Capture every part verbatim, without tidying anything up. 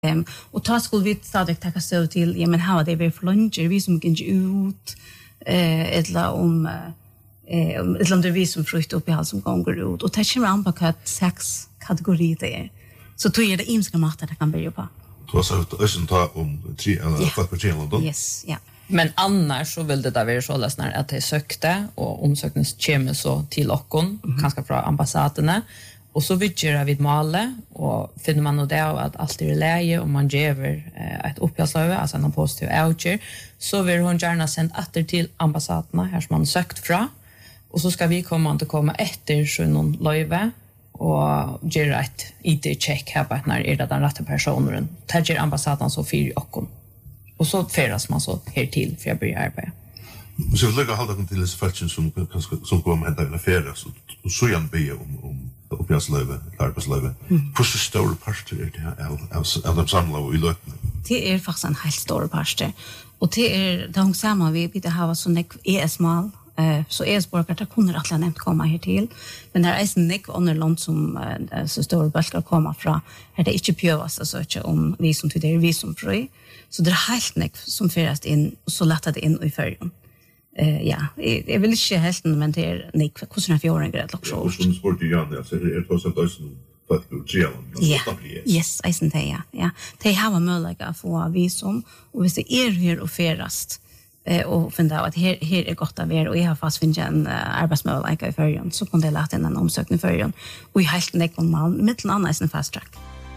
Um, och ta skulle vi stadig tacka stöd till, ja men här var det vi för luncher, vi som gick ut, eh, eller om, eh, eller om det är vi som frukt upp i allt som går ut. Och det kommer an på att sex kategorier det är. Så tror jag det imska matar det kan börja på. Du har sagt att ösen tar om tre, eller folk på tre eller Yes, ja. Men annars så vill det där vara så läsnar att det sökte och omsöknings kommer så till okkon, mm. kanske från ambassaderna. Och så vidger vi målet och finner man nog det att allt är läge och man ger eh, ett uppgåvslöve, alltså en positiv outger, så vill hon gärna sända åter till ambassaderna här som man sökt från. Och så ska vi komma att komma efter så någon löve och göra ett I D-check här på att när är det den rätta personen. Tager ambassaden så fyra okkon. Och så färdas man så här till för jag börjar arbeta. Så vi lägger halda till dessa fallen som kanske som kommer att hända en affär och så igen be om om uppgåvslöve, arbetslöve. Hur så stor part är det av av de samlade I löten? Det är faktiskt en helt stor part. Och det är det hon samma vi vi har så nek E S-mal. Eh så E S-borgare där kunde att nämnt komma här till. Men där är en nek under land som uh, så stor bulkar komma från. Är det inte pjövas så att om vi som till det är vi som fri. Så det är helt nek som färdast in och så lättar det in I färjan. Eh ja, jag vill inte helt men det är nek hur såna fjorton grad också. Och som sport ju igen alltså är det så att ösen för Ja, yes, I think ja. Ja, de har möjlighet att få visum och hvis det är här och färdast eh och finna att här här är gott att vara och jag har fast finna en uh, arbetsmöjlighet I färjan så kan det lätta en omsökning i färjan och I helt nek om man mitt annars en fast track.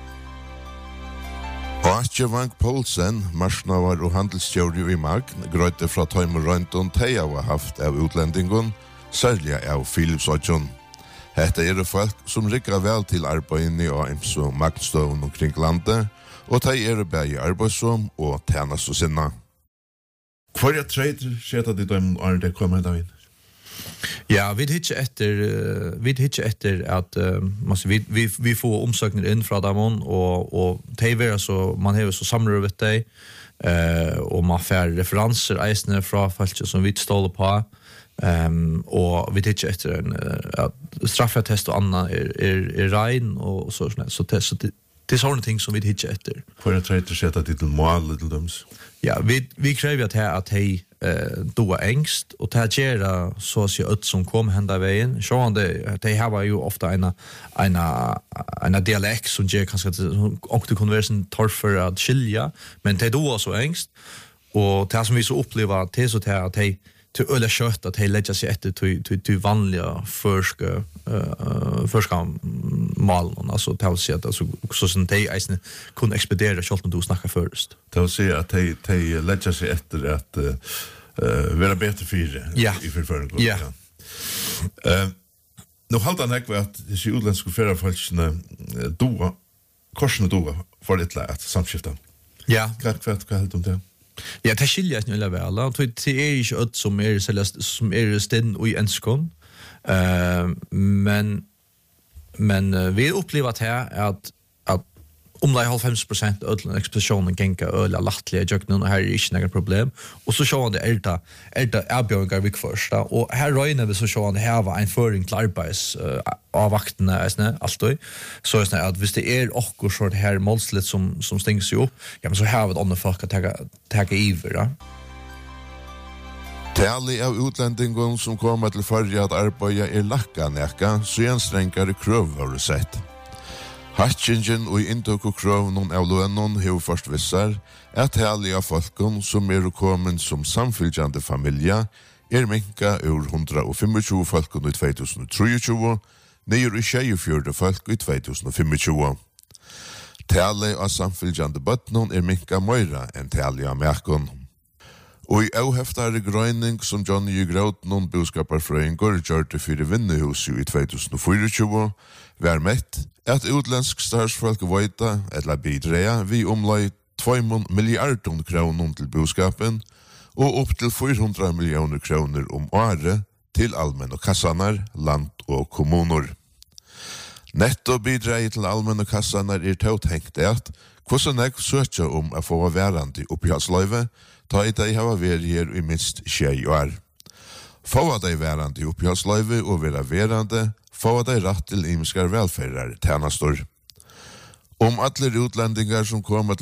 Atjevang Poulsen, marsnavar og handelsstjóri I Magn, grøyte fra Tøym og Røyntun teia var haft av utlendingun, særlig av Philipsøtjun. Hetta er folk som rikker vel til arbeidene og imso magnstøvn omkring landet, og tei er bægi arbeidsom og tjenest og sinna. Hvor er trader skjeta de døm og det kommer da inn? Ja, vi hittar efter vi hittar efter att måste vi vi vi får omsökningar in från dem och och T V så man har så samlar vet dig eh och man får referenser isne från folk som vi står på ehm och vi hittar efter en att straffattest och annat är är är rein och så sånt så test så det är sådana ting som vi hittar efter. För att träta sätta till mål little dums. Ja, vi vi kräver att här att hej eh då ängst och ta gera så så ut som kom hända vägen. Så han det de har ju ofta en en en dialekt som ger kanske och det konversen torfer att skilja, men det då så ängst och det som vi så upplever det så att att hej till ölla kött att hej lägga sig efter till till till vanliga förska eh förska mal alltså det så att alltså så sen de isen kunde expedera skalt du snacka först. Det vill säga att de de lägga sig efter att eh vara bättre för ja. I förförande. Ja. Eh nu halta nek att det är utländska förarfolkna då korsna då för det lätt samskifta. Ja, kvart kvart vad helt om det. Ja, det skiljer ikke noe vel. Det er ikke alt som er, som er stinn og I enskånd. Uh, men men uh, vi opplever at her at, at om det er halvfems prosent av den eksposisjonen genka øyla lattlige jøkken, og her er ikke noe problem. Og så sjåan det er det, er det avbjørninger vi først. Og her røyner vi så sjåan det her var en føring til arbeids uh, av vaktene, alltid. Så er det at hvis det er okkur så det her målslitt som, som stengs jo opp, ja, men så har vi et andre folk å ta iver, ja. Tali av utlendingon som kommer til førje at arbeida er lakka nekka, så en strengare krøv har sett. Hatchingen og inntøk og krøvnen av lønnen hever først vissar at tali av folkene som er kommet som samfylgjande familie er minka ur one hundred twenty-five folkene I twenty twenty-three, nyer I twenty-four folk I twenty twenty-five. Tali av samfylgjande bøttene er minka møyra enn tali av mekon. Og I avheftare grøyning som Johnny I Grautnon boskaparfrøyngur gjørte fyrir vinnehuset I twenty twenty-four var mett at utländsk starsfolk vøyta eller bidreia vi omlai two milliarder kroner til boskapen og opp til four hundred millioner kroner om året til allmenn og kassanar, land og kommuner. Netto bidreia til allmenn og kassanar er tått hengt at hvordan jeg søkja om å få værande oppgjaldsløyve ta I de hava vært her I minst tjei år. Få de værande oppgjaldsløyve og være værande få de rett til imiskar velferðar tjenastor. Om alle utlendingar som kommer